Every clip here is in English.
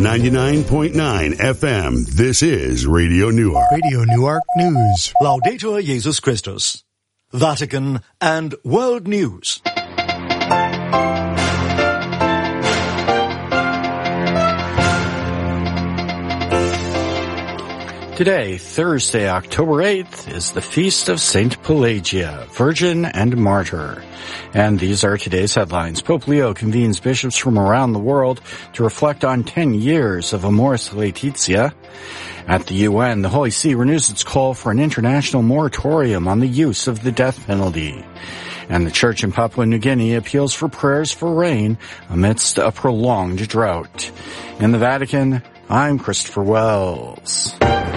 99.9 FM, this is Radio Newark. Radio Newark News. Laudetur Jesus Christus. Vatican and World News. Today, Thursday, October 8th, is the feast of Saint Pelagia, Virgin and Martyr. And these are today's headlines. Pope Leo convenes bishops from around the world to reflect on 10 years of Amoris Laetitia. At the UN, the Holy See renews its call for an international moratorium on the use of the death penalty. And the Church in Papua New Guinea appeals for prayers for rain amidst a prolonged drought. In the Vatican, I'm Christopher Wells.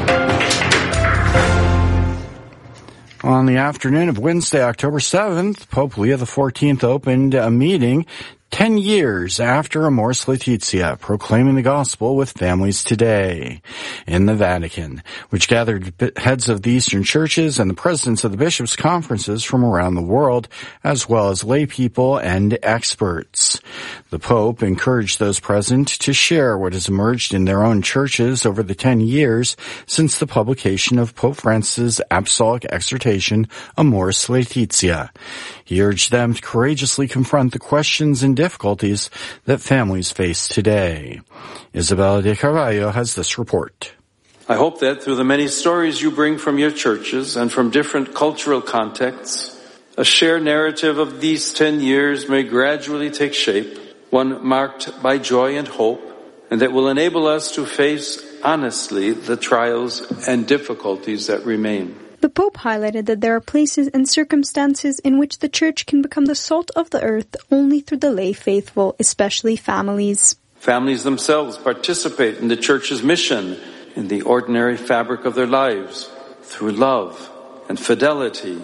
On the afternoon of Wednesday, October 7th, Pope Leo XIV opened a meeting 10 years after Amoris Laetitia, proclaiming the gospel with families today in the Vatican, which gathered heads of the Eastern churches and the presidents of the bishops' conferences from around the world, as well as lay people and experts. The Pope encouraged those present to share what has emerged in their own churches over the 10 years since the publication of Pope Francis' apostolic exhortation, Amoris Laetitia. He urged them to courageously confront the questions and difficulties that families face today. Isabella de Carvalho has this report. I hope that through the many stories you bring from your churches and from different cultural contexts, a shared narrative of these 10 years may gradually take shape, one marked by joy and hope, and that will enable us to face honestly the trials and difficulties that remain. The Pope highlighted that there are places and circumstances in which the Church can become the salt of the earth only through the lay faithful, especially families. Families themselves participate in the Church's mission in the ordinary fabric of their lives through love and fidelity,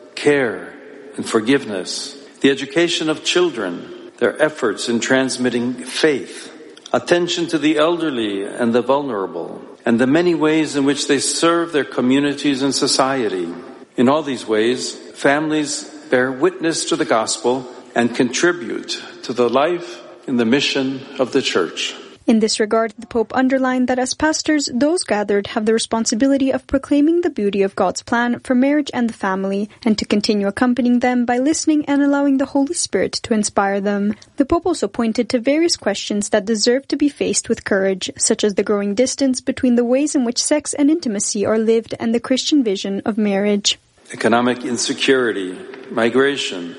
care and forgiveness, the education of children, their efforts in transmitting faith, attention to the elderly and the vulnerable, and the many ways in which they serve their communities and society. In all these ways, families bear witness to the gospel and contribute to the life and the mission of the Church. In this regard, the Pope underlined that as pastors, those gathered have the responsibility of proclaiming the beauty of God's plan for marriage and the family, and to continue accompanying them by listening and allowing the Holy Spirit to inspire them. The Pope also pointed to various questions that deserve to be faced with courage, such as the growing distance between the ways in which sex and intimacy are lived and the Christian vision of marriage. Economic insecurity, migration,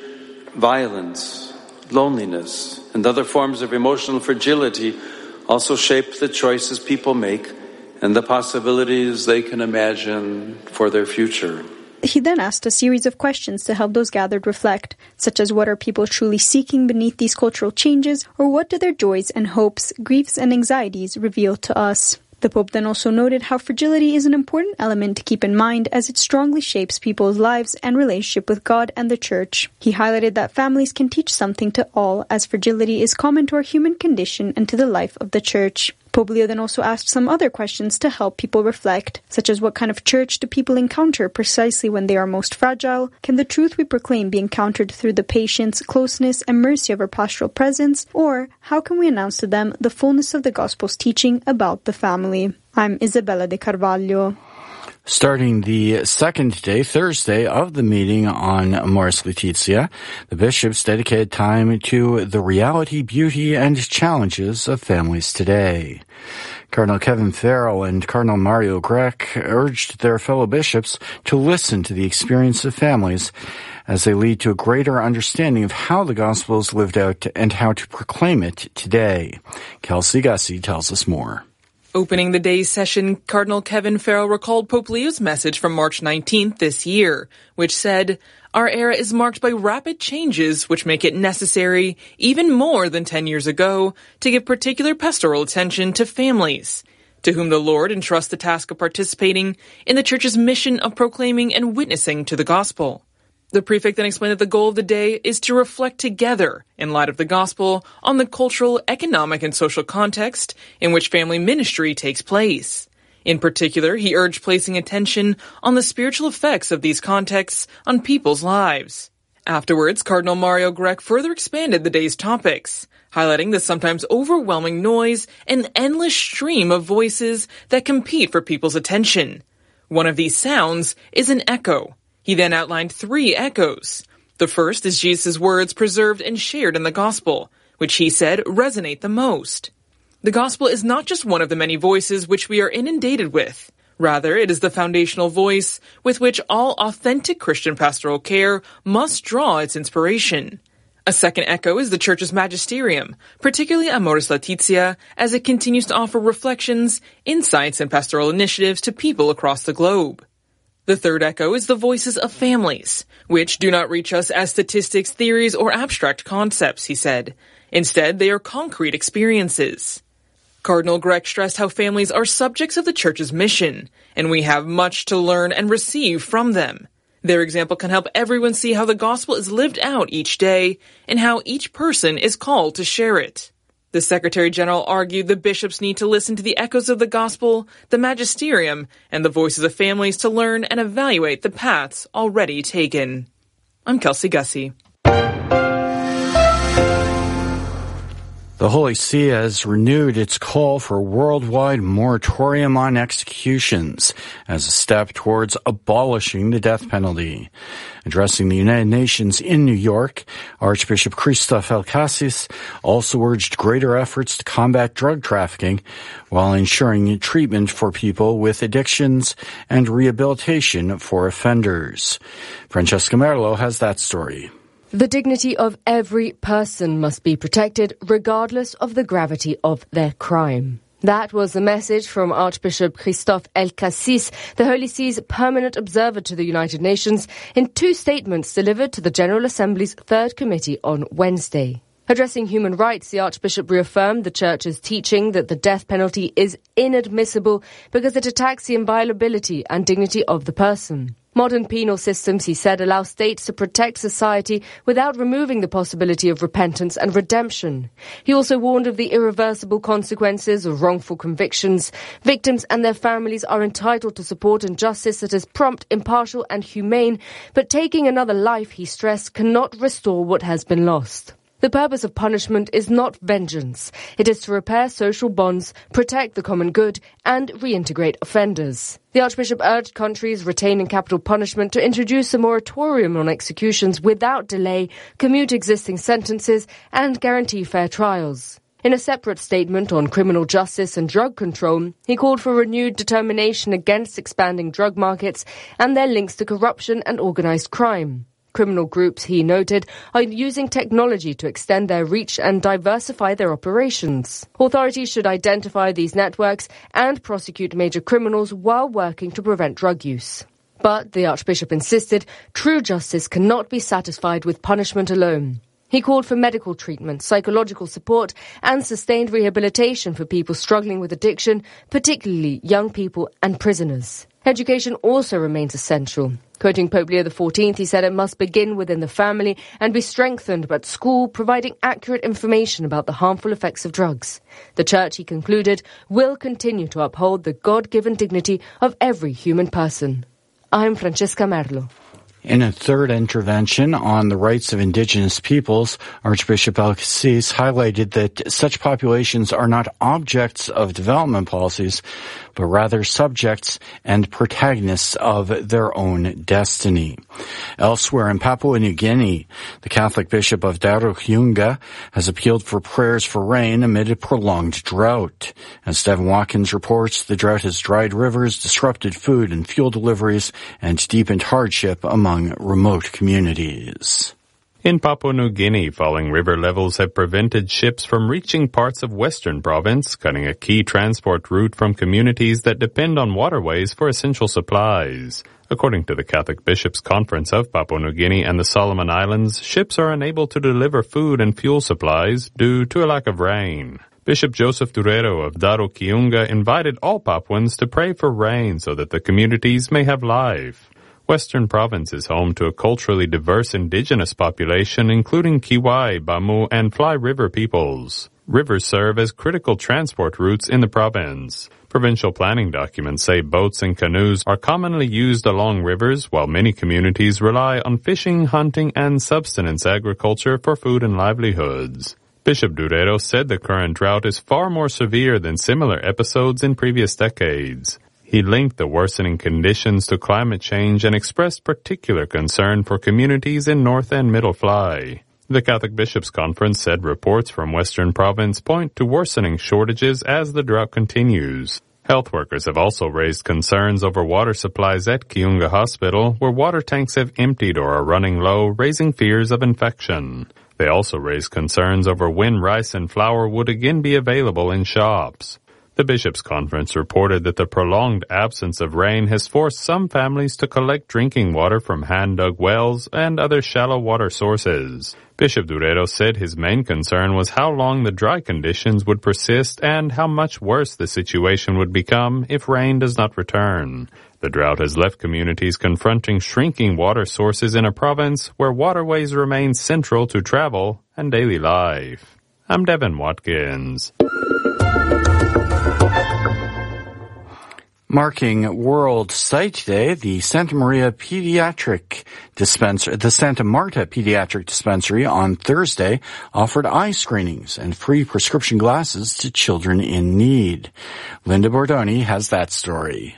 violence, loneliness, and other forms of emotional fragility also shape the choices people make and the possibilities they can imagine for their future. He then asked a series of questions to help those gathered reflect, such as what are people truly seeking beneath these cultural changes, or what do their joys and hopes, griefs and anxieties reveal to us? The Pope then also noted how fragility is an important element to keep in mind as it strongly shapes people's lives and relationship with God and the Church. He highlighted that families can teach something to all, as fragility is common to our human condition and to the life of the Church. Pope Leo then also asked some other questions to help people reflect, such as what kind of church do people encounter precisely when they are most fragile? Can the truth we proclaim be encountered through the patience, closeness, and mercy of our pastoral presence? Or how can we announce to them the fullness of the Gospel's teaching about the family? I'm Isabella de Carvalho. Starting the second day, Thursday, of the meeting on Amoris Laetitia, the bishops dedicated time to the reality, beauty, and challenges of families today. Cardinal Kevin Farrell and Cardinal Mario Grech urged their fellow bishops to listen to the experience of families as they lead to a greater understanding of how the gospel is lived out and how to proclaim it today. Kelsey Gussie tells us more. Opening the day's session, Cardinal Kevin Farrell recalled Pope Leo's message from March 19th this year, which said, "Our era is marked by rapid changes which make it necessary, even more than 10 years ago, to give particular pastoral attention to families, to whom the Lord entrusts the task of participating in the Church's mission of proclaiming and witnessing to the gospel." The prefect then explained that the goal of the day is to reflect together, in light of the gospel, on the cultural, economic, and social context in which family ministry takes place. In particular, he urged placing attention on the spiritual effects of these contexts on people's lives. Afterwards, Cardinal Mario Grech further expanded the day's topics, highlighting the sometimes overwhelming noise and endless stream of voices that compete for people's attention. One of these sounds is an echo. He then outlined 3 echoes. The first is Jesus' words preserved and shared in the Gospel, which he said resonate the most. The Gospel is not just one of the many voices which we are inundated with. Rather, it is the foundational voice with which all authentic Christian pastoral care must draw its inspiration. A second echo is the Church's magisterium, particularly Amoris Laetitia, as it continues to offer reflections, insights, and pastoral initiatives to people across the globe. The third echo is the voices of families, which do not reach us as statistics, theories, or abstract concepts, he said. Instead, they are concrete experiences. Cardinal Grech stressed how families are subjects of the Church's mission, and we have much to learn and receive from them. Their example can help everyone see how the gospel is lived out each day and how each person is called to share it. The Secretary General argued the bishops need to listen to the echoes of the gospel, the magisterium, and the voices of families to learn and evaluate the paths already taken. I'm Kelsey Gussie. The Holy See has renewed its call for a worldwide moratorium on executions as a step towards abolishing the death penalty. Addressing the United Nations in New York, Archbishop Christoph Elkassis also urged greater efforts to combat drug trafficking while ensuring treatment for people with addictions and rehabilitation for offenders. Francesca Merlo has that story. The dignity of every person must be protected regardless of the gravity of their crime. That was the message from Archbishop Christoph Elkassis, the Holy See's permanent observer to the United Nations, in 2 statements delivered to the General Assembly's Third Committee on Wednesday. Addressing human rights, the Archbishop reaffirmed the Church's teaching that the death penalty is inadmissible because it attacks the inviolability and dignity of the person. Modern penal systems, he said, allow states to protect society without removing the possibility of repentance and redemption. He also warned of the irreversible consequences of wrongful convictions. Victims and their families are entitled to support and justice that is prompt, impartial and humane, but taking another life, he stressed, cannot restore what has been lost. The purpose of punishment is not vengeance. It is to repair social bonds, protect the common good, and reintegrate offenders. The Archbishop urged countries retaining capital punishment to introduce a moratorium on executions without delay, commute existing sentences, and guarantee fair trials. In a separate statement on criminal justice and drug control, he called for renewed determination against expanding drug markets and their links to corruption and organized crime. Criminal groups, he noted, are using technology to extend their reach and diversify their operations. Authorities should identify these networks and prosecute major criminals while working to prevent drug use. But, the Archbishop insisted, true justice cannot be satisfied with punishment alone. He called for medical treatment, psychological support, and sustained rehabilitation for people struggling with addiction, particularly young people and prisoners. Education also remains essential. Quoting Pope Leo XIV, he said it must begin within the family and be strengthened at school, providing accurate information about the harmful effects of drugs. The Church, he concluded, will continue to uphold the God-given dignity of every human person. I'm Francesca Merlo. In a third intervention on the rights of indigenous peoples, Archbishop Elkassis highlighted that such populations are not objects of development policies, but rather subjects and protagonists of their own destiny. Elsewhere in Papua New Guinea, the Catholic Bishop of Daruk-Yunga has appealed for prayers for rain amid a prolonged drought. As Stephen Watkins reports, the drought has dried rivers, disrupted food and fuel deliveries, and deepened hardship among remote communities. In Papua New Guinea, falling river levels have prevented ships from reaching parts of Western Province, cutting a key transport route from communities that depend on waterways for essential supplies. According to the Catholic Bishops' Conference of Papua New Guinea and the Solomon Islands, ships are unable to deliver food and fuel supplies due to a lack of rain. Bishop Joseph Durero of Daruk-Yunga invited all Papuans to pray for rain so that the communities may have life. Western Province is home to a culturally diverse indigenous population, including Kiwai, Bamu, and Fly River peoples. Rivers serve as critical transport routes in the province. Provincial planning documents say boats and canoes are commonly used along rivers, while many communities rely on fishing, hunting, and subsistence agriculture for food and livelihoods. Bishop Durero said the current drought is far more severe than similar episodes in previous decades. He linked the worsening conditions to climate change and expressed particular concern for communities in North and Middle Fly. The Catholic Bishops' Conference said reports from Western Province point to worsening shortages as the drought continues. Health workers have also raised concerns over water supplies at Kiunga Hospital, where water tanks have emptied or are running low, raising fears of infection. They also raised concerns over when rice and flour would again be available in shops. The Bishops' Conference reported that the prolonged absence of rain has forced some families to collect drinking water from hand-dug wells and other shallow water sources. Bishop Durero said his main concern was how long the dry conditions would persist and how much worse the situation would become if rain does not return. The drought has left communities confronting shrinking water sources in a province where waterways remain central to travel and daily life. I'm Devin Watkins. Marking World Sight Day, the Santa Marta Pediatric Dispensary on Thursday offered eye screenings and free prescription glasses to children in need. Linda Bordoni has that story.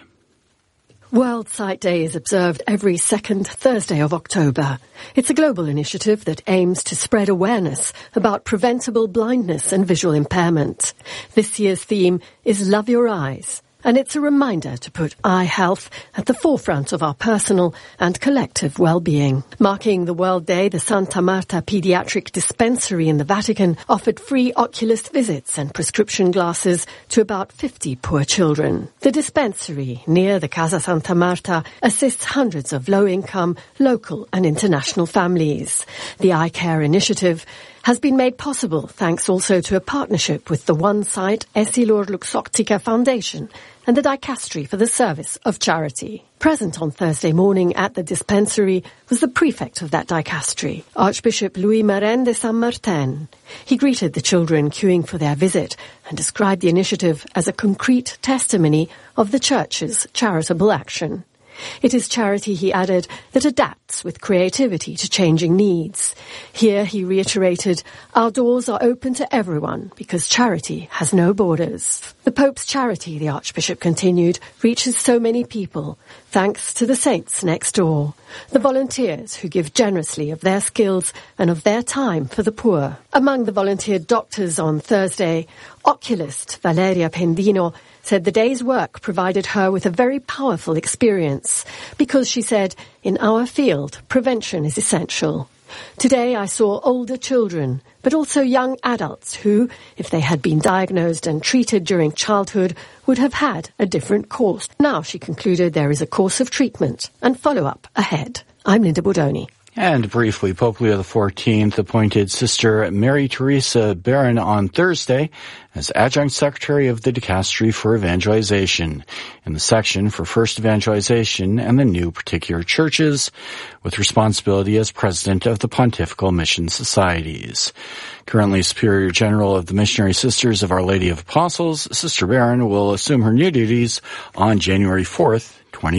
World Sight Day is observed every second Thursday of October. It's a global initiative that aims to spread awareness about preventable blindness and visual impairment. This year's theme is Love Your Eyes, and it's a reminder to put eye health at the forefront of our personal and collective well-being. Marking the World Day, the Santa Marta Pediatric Dispensary in the Vatican offered free oculist visits and prescription glasses to about 50 poor children. The dispensary, near the Casa Santa Marta, assists hundreds of low-income, local and international families. The Eye Care Initiative has been made possible thanks also to a partnership with the One Sight Essilor Luxottica Foundation and the Dicastery for the Service of Charity. Present on Thursday morning at the dispensary was the prefect of that dicastery, Archbishop Louis Marin de Saint Martin. He greeted the children queuing for their visit and described the initiative as a concrete testimony of the Church's charitable action. It is charity, he added, that adapts with creativity to changing needs. Here he reiterated, our doors are open to everyone because charity has no borders. The Pope's charity, the Archbishop continued, reaches so many people, thanks to the saints next door, the volunteers who give generously of their skills and of their time for the poor. Among the volunteered doctors on Thursday, oculist Valeria Pendino said the day's work provided her with a very powerful experience because, she said, in our field, prevention is essential. Today I saw older children, but also young adults who, if they had been diagnosed and treated during childhood, would have had a different course. Now, she concluded, there is a course of treatment and follow-up ahead. I'm Linda Bordoni. And briefly, Pope Leo XIV appointed Sister Mary Teresa Barron on Thursday as Adjunct Secretary of the Dicastery for Evangelization in the section for First Evangelization and the New Particular Churches, with responsibility as President of the Pontifical Mission Societies. Currently Superior General of the Missionary Sisters of Our Lady of Apostles, Sister Barron will assume her new duties on January 4th,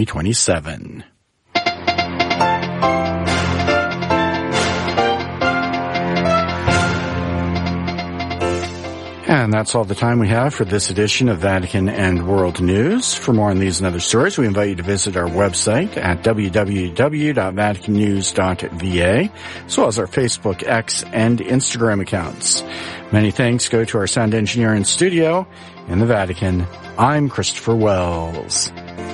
2027. And that's all the time we have for this edition of Vatican and World News. For more on these and other stories, we invite you to visit our website at www.vaticannews.va, as well as our Facebook, X, and Instagram accounts. Many thanks go to our sound engineer in studio in the Vatican. I'm Christopher Wells.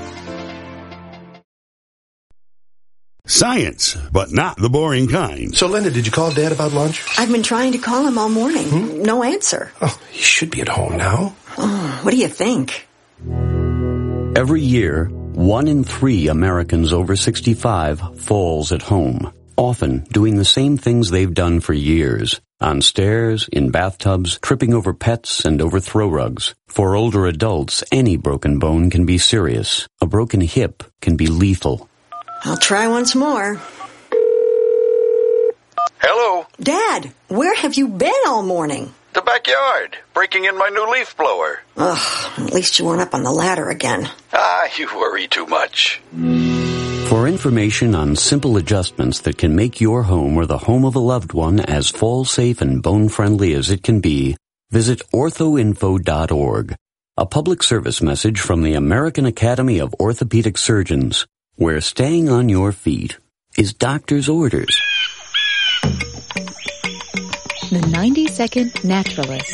Science, but not the boring kind. So, Linda, did you call Dad about lunch? I've been trying to call him all morning. No answer. Oh, he should be at home now. Oh, what do you think? Every year, 1 in 3 Americans over 65 falls at home, often doing the same things they've done for years. On stairs, in bathtubs, tripping over pets, and over throw rugs. For older adults, any broken bone can be serious. A broken hip can be lethal. I'll try once more. Hello? Dad, where have you been all morning? The backyard, breaking in my new leaf blower. Ugh, at least you weren't up on the ladder again. You worry too much. For information on simple adjustments that can make your home or the home of a loved one as fall-safe and bone-friendly as it can be, visit orthoinfo.org. A public service message from the American Academy of Orthopedic Surgeons, where staying on your feet is doctor's orders. The 90-Second Naturalist.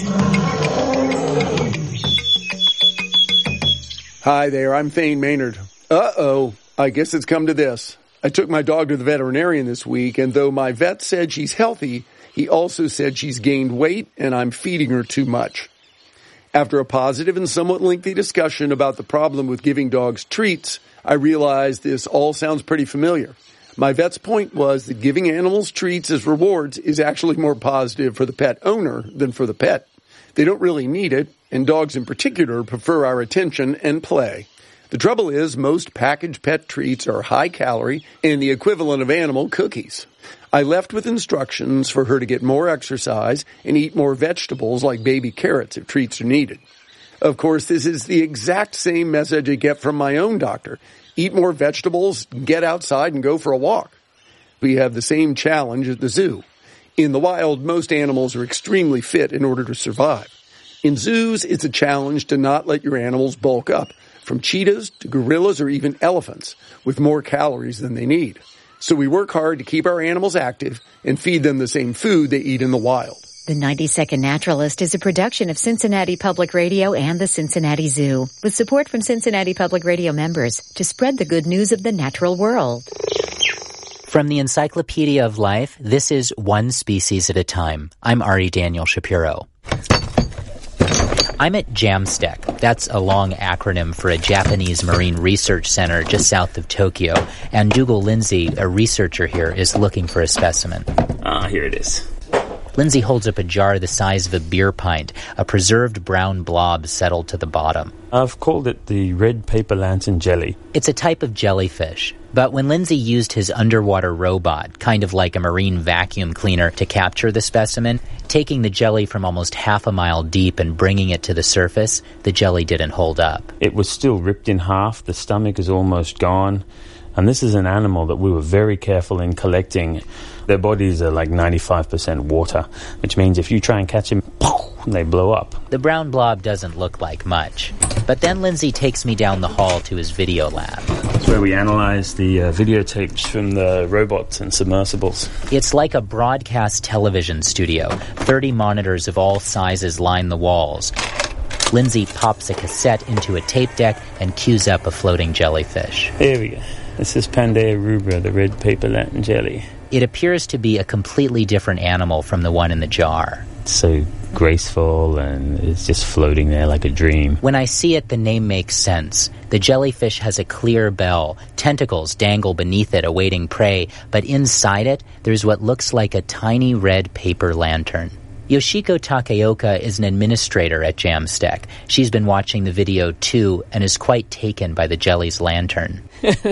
Hi there, I'm Thane Maynard. Uh-oh, I guess it's come to this. I took my dog to the veterinarian this week, and though my vet said she's healthy, he also said she's gained weight and I'm feeding her too much. After a positive and somewhat lengthy discussion about the problem with giving dogs treats, I realized this all sounds pretty familiar. My vet's point was that giving animals treats as rewards is actually more positive for the pet owner than for the pet. They don't really need it, and dogs in particular prefer our attention and play. The trouble is, most packaged pet treats are high calorie and the equivalent of animal cookies. I left with instructions for her to get more exercise and eat more vegetables like baby carrots if treats are needed. Of course, this is the exact same message I get from my own doctor. Eat more vegetables, get outside, and go for a walk. We have the same challenge at the zoo. In the wild, most animals are extremely fit in order to survive. In zoos, it's a challenge to not let your animals bulk up, from cheetahs to gorillas or even elephants, with more calories than they need. So we work hard to keep our animals active and feed them the same food they eat in the wild. The 90-Second Naturalist is a production of Cincinnati Public Radio and the Cincinnati Zoo, with support from Cincinnati Public Radio members to spread the good news of the natural world. From the Encyclopedia of Life, this is One Species at a Time. I'm Ari Daniel Shapiro. I'm at JAMSTEC. That's a long acronym for a Japanese marine research center just south of Tokyo. And Dougal Lindsay, a researcher here, is looking for a specimen. Here it is. Lindsay holds up a jar the size of a beer pint, a preserved brown blob settled to the bottom. I've called it the red paper lantern jelly. It's a type of jellyfish. But when Lindsay used his underwater robot, kind of like a marine vacuum cleaner, to capture the specimen, taking the jelly from almost half a mile deep and bringing it to the surface, the jelly didn't hold up. It was still ripped in half. The stomach is almost gone. And this is an animal that we were very careful in collecting. Their bodies are like 95% water, which means if you try and catch them, they blow up. The brown blob doesn't look like much. But then Lindsay takes me down the hall to his video lab. It's where we analyze the videotapes from the robots and submersibles. It's like a broadcast television studio. 30 monitors of all sizes line the walls. Lindsay pops a cassette into a tape deck and cues up a floating jellyfish. There we go. This is Pandea rubra, the red paper lantern jelly. It appears to be a completely different animal from the one in the jar. It's so graceful and it's just floating there like a dream. When I see it, the name makes sense. The jellyfish has a clear bell. Tentacles dangle beneath it, awaiting prey. But inside it, there's what looks like a tiny red paper lantern. Yoshiko Takeoka is an administrator at JAMSTEC. She's been watching the video too and is quite taken by the jelly's lantern.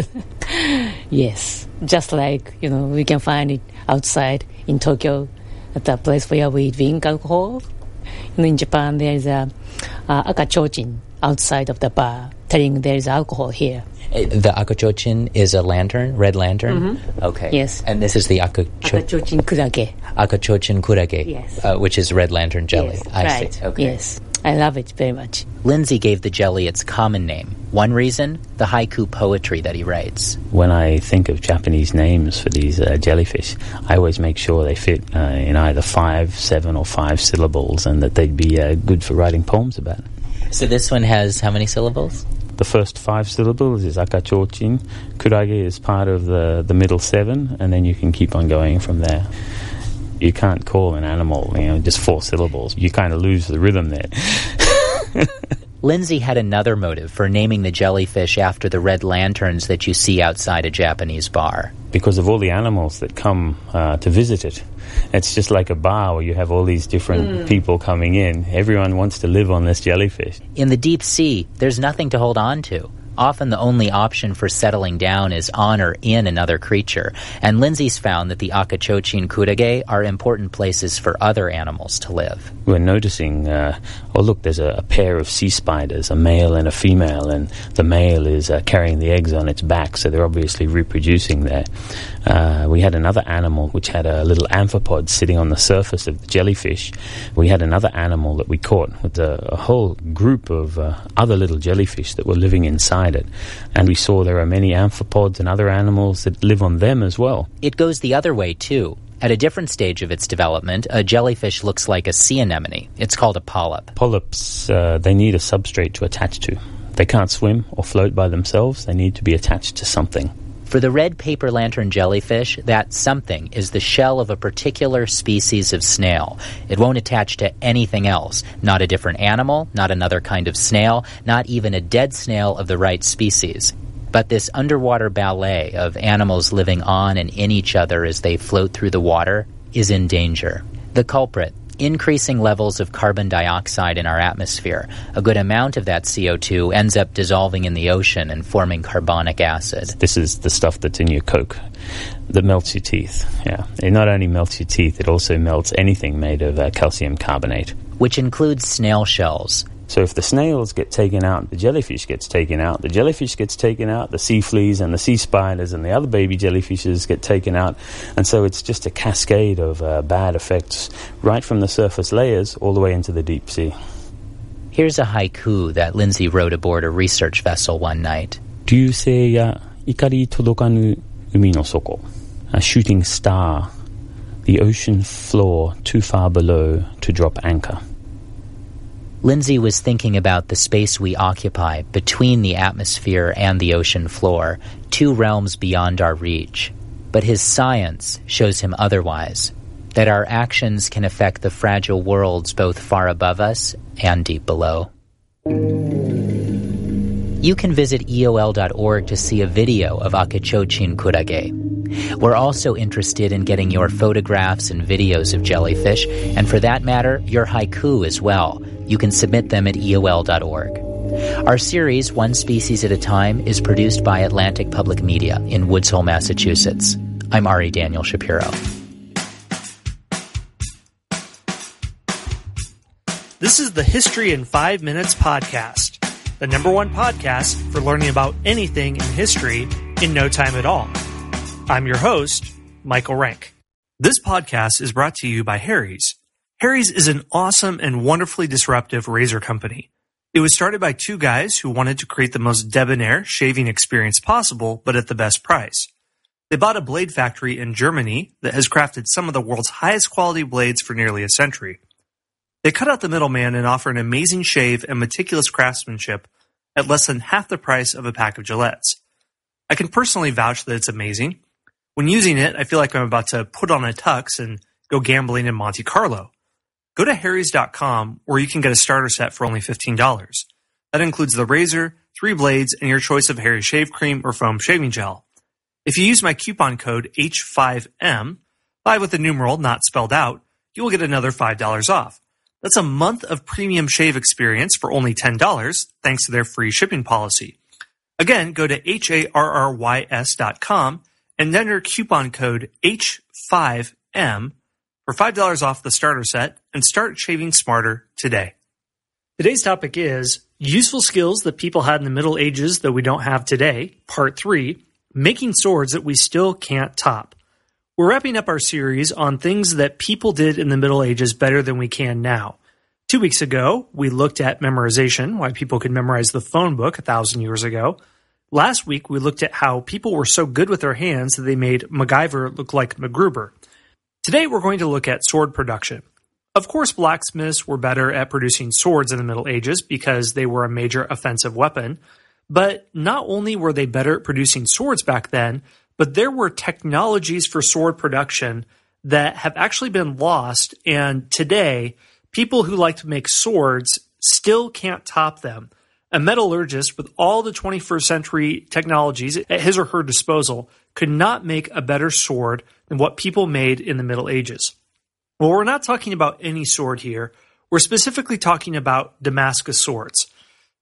Yes, just like, we can find it outside in Tokyo at the place where we drink alcohol. In Japan, there is a akachochin outside of the bar telling there is alcohol here. The akachochin is a lantern, red lantern? Mm-hmm. Okay. Yes. And this is the akachochin kurage. Akachochin kurage, yes. Which is red lantern jelly. Yes, I right. see. Okay. Yes. I love it very much. Lindsay gave the jelly its common name. One reason, the haiku poetry that he writes. When I think of Japanese names for these jellyfish, I always make sure they fit in either 5, 7, or 5 syllables and that they'd be good for writing poems about. So this one has how many syllables? The first 5 syllables is akachochin. Kurage is part of the middle 7, and then you can keep on going from there. You can't call an animal, just 4 syllables. You kind of lose the rhythm there. Lindsay had another motive for naming the jellyfish after the red lanterns that you see outside a Japanese bar. Because of all the animals that come to visit it. It's just like a bar where you have all these different people coming in. Everyone wants to live on this jellyfish. In the deep sea, there's nothing to hold on to. Often the only option for settling down is on or in another creature, and Lindsay's found that the Akachochin Kurage are important places for other animals to live. We're noticing, there's a pair of sea spiders, a male and a female, and the male is carrying the eggs on its back, so they're obviously reproducing there. We had another animal which had a little amphipod sitting on the surface of the jellyfish. We had another animal that we caught with a whole group of other little jellyfish that were living inside it. And we saw there are many amphipods and other animals that live on them as well. It goes the other way, too. At a different stage of its development, a jellyfish looks like a sea anemone. It's called a polyp. Polyps, they need a substrate to attach to. They can't swim or float by themselves. They need to be attached to something. For the red paper lantern jellyfish, that something is the shell of a particular species of snail. It won't attach to anything else. Not a different animal, not another kind of snail, not even a dead snail of the right species. But this underwater ballet of animals living on and in each other as they float through the water is in danger. The culprit, increasing levels of carbon dioxide in our atmosphere. A good amount of that CO2 ends up dissolving in the ocean and forming carbonic acid. This is the stuff that's in your Coke that melts your teeth. Yeah, it not only melts your teeth, it also melts anything made of calcium carbonate. Which includes snail shells. So if the snails get taken out, the jellyfish gets taken out, the jellyfish gets taken out, the sea fleas and the sea spiders and the other baby jellyfishes get taken out. And so it's just a cascade of bad effects right from the surface layers all the way into the deep sea. Here's a haiku that Lindsay wrote aboard a research vessel one night. 流星や怒り届かぬ海の底. A shooting star, the ocean floor too far below to drop anchor. Lindsay was thinking about the space we occupy between the atmosphere and the ocean floor, two realms beyond our reach. But his science shows him otherwise, that our actions can affect the fragile worlds both far above us and deep below. You can visit EOL.org to see a video of Akachochin Kurage. We're also interested in getting your photographs and videos of jellyfish, and for that matter, your haiku as well. You can submit them at EOL.org. Our series, One Species at a Time, is produced by Atlantic Public Media in Woods Hole, Massachusetts. I'm Ari Daniel Shapiro. This is the History in 5 Minutes podcast, the #1 podcast for learning about anything in history in no time at all. I'm your host, Michael Rank. This podcast is brought to you by Harry's. Harry's is an awesome and wonderfully disruptive razor company. It was started by two guys who wanted to create the most debonair shaving experience possible, but at the best price. They bought a blade factory in Germany that has crafted some of the world's highest quality blades for nearly a century. They cut out the middleman and offer an amazing shave and meticulous craftsmanship at less than half the price of a pack of Gillettes. I can personally vouch that it's amazing. When using it, I feel like I'm about to put on a tux and go gambling in Monte Carlo. Go to harrys.com where you can get a starter set for only $15. That includes the razor, 3 blades, and your choice of Harry's shave cream or foam shaving gel. If you use my coupon code H5M, 5 with a numeral not spelled out, you will get another $5 off. That's a month of premium shave experience for only $10, thanks to their free shipping policy. Again, go to harrys.com and enter coupon code H5M for $5 off the starter set and start shaving smarter today. Today's topic is useful skills that people had in the Middle Ages that we don't have today, part 3, making swords that we still can't top. We're wrapping up our series on things that people did in the Middle Ages better than we can now. 2 weeks ago, we looked at memorization, why people could memorize the phone book 1,000 years ago. Last week, we looked at how people were so good with their hands that they made MacGyver look like MacGruber. Today, we're going to look at sword production. Of course, blacksmiths were better at producing swords in the Middle Ages because they were a major offensive weapon. But not only were they better at producing swords back then, but there were technologies for sword production that have actually been lost, and today, people who like to make swords still can't top them. A metallurgist with all the 21st century technologies at his or her disposal could not make a better sword than what people made in the Middle Ages. Well, we're not talking about any sword here. We're specifically talking about Damascus swords.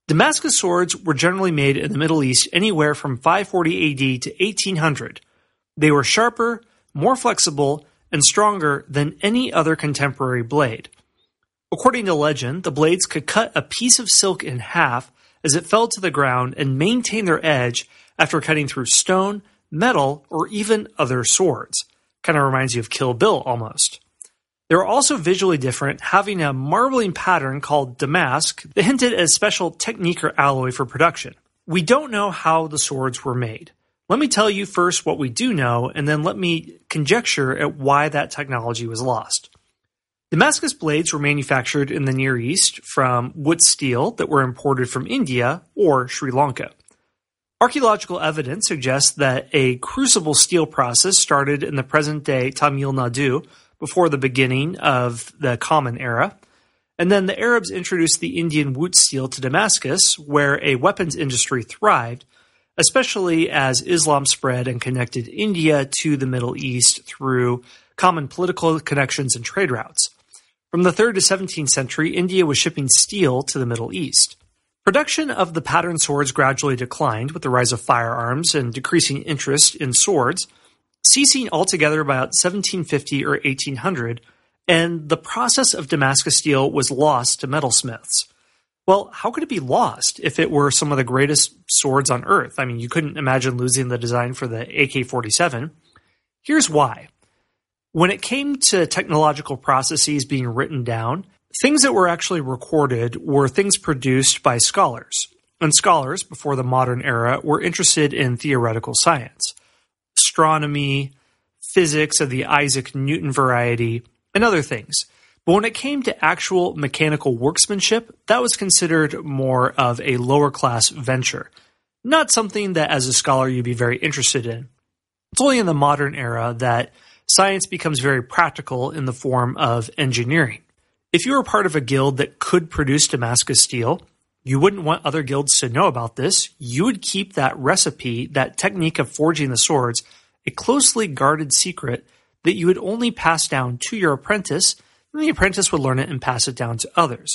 Damascus swords were generally made in the Middle East anywhere from 540 AD to 1800. They were sharper, more flexible, and stronger than any other contemporary blade. According to legend, the blades could cut a piece of silk in half as it fell to the ground and maintain their edge after cutting through stone, metal, or even other swords. Kind of reminds you of Kill Bill almost. They were also visually different, having a marbling pattern called damask that hinted at a special technique or alloy for production. We don't know how the swords were made. Let me tell you first what we do know, and then let me conjecture at why that technology was lost. Damascus blades were manufactured in the Near East from wood steel that were imported from India or Sri Lanka. Archaeological evidence suggests that a crucible steel process started in the present-day Tamil Nadu before the beginning of the Common Era, and then the Arabs introduced the Indian wood steel to Damascus, where a weapons industry thrived, especially as Islam spread and connected India to the Middle East through common political connections and trade routes. From the 3rd to 17th century, India was shipping steel to the Middle East. Production of the patterned swords gradually declined with the rise of firearms and decreasing interest in swords, ceasing altogether by about 1750 or 1800, and the process of Damascus steel was lost to metalsmiths. Well, how could it be lost if it were some of the greatest swords on Earth? I mean, you couldn't imagine losing the design for the AK-47. Here's why. When it came to technological processes being written down, things that were actually recorded were things produced by scholars. And scholars, before the modern era, were interested in theoretical science, astronomy, physics of the Isaac Newton variety, and other things. But when it came to actual mechanical workmanship, that was considered more of a lower-class venture, not something that as a scholar you'd be very interested in. It's only in the modern era that science becomes very practical in the form of engineering. If you were part of a guild that could produce Damascus steel, you wouldn't want other guilds to know about this. You would keep that recipe, that technique of forging the swords, a closely guarded secret that you would only pass down to your apprentice, and the apprentice would learn it and pass it down to others.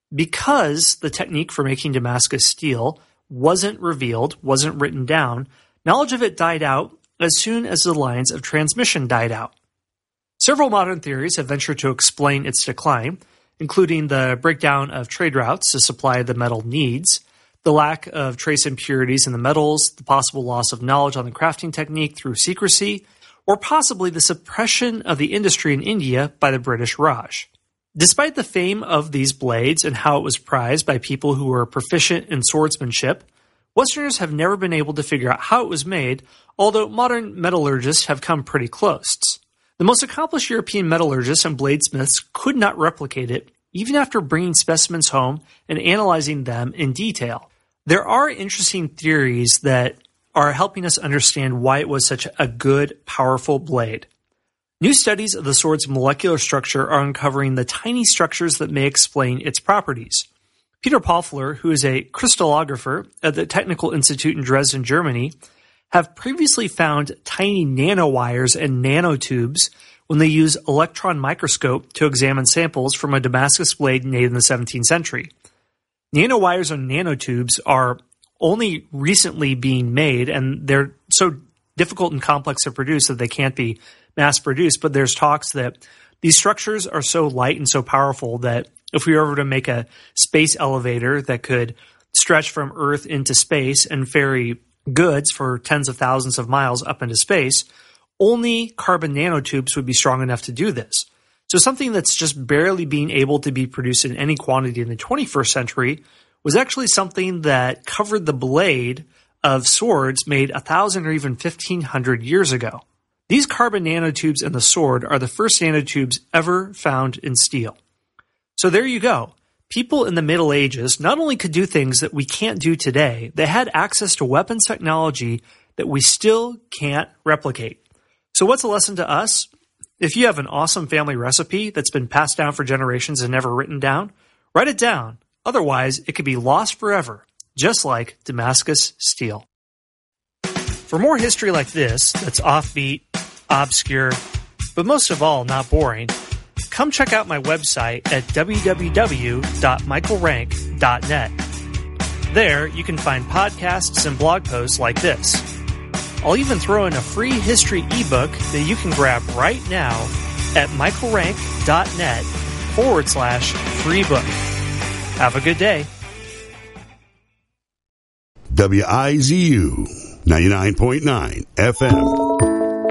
Because the technique for making Damascus steel wasn't revealed, wasn't written down, knowledge of it died out as soon as the lines of transmission died out. Several modern theories have ventured to explain its decline, including the breakdown of trade routes to supply the metal needs, the lack of trace impurities in the metals, the possible loss of knowledge on the crafting technique through secrecy, or possibly the suppression of the industry in India by the British Raj. Despite the fame of these blades and how it was prized by people who were proficient in swordsmanship, Westerners have never been able to figure out how it was made, although modern metallurgists have come pretty close. The most accomplished European metallurgists and bladesmiths could not replicate it, even after bringing specimens home and analyzing them in detail. There are interesting theories that are helping us understand why it was such a good, powerful blade. New studies of the sword's molecular structure are uncovering the tiny structures that may explain its properties. Peter Poffler, who is a crystallographer at the Technical Institute in Dresden, Germany, have previously found tiny nanowires and nanotubes when they use electron microscope to examine samples from a Damascus blade made in the 17th century. Nanowires and nanotubes are only recently being made, and they're so difficult and complex to produce that they can't be mass-produced, but there's talks that these structures are so light and so powerful that if we were ever to make a space elevator that could stretch from Earth into space and ferry goods for tens of thousands of miles up into space, only carbon nanotubes would be strong enough to do this. So something that's just barely being able to be produced in any quantity in the 21st century was actually something that covered the blade of swords made 1,000 or even 1,500 years ago. These carbon nanotubes in the sword are the first nanotubes ever found in steel. So there you go. People in the Middle Ages not only could do things that we can't do today, they had access to weapons technology that we still can't replicate. So what's a lesson to us? If you have an awesome family recipe that's been passed down for generations and never written down, write it down. Otherwise, it could be lost forever, just like Damascus steel. For more history like this, that's offbeat, obscure, but most of all, not boring, come check out my website at www.michaelrank.net. There, you can find podcasts and blog posts like this. I'll even throw in a free history ebook that you can grab right now at michaelrank.net/free book. Have a good day. WIZU 99.9 FM.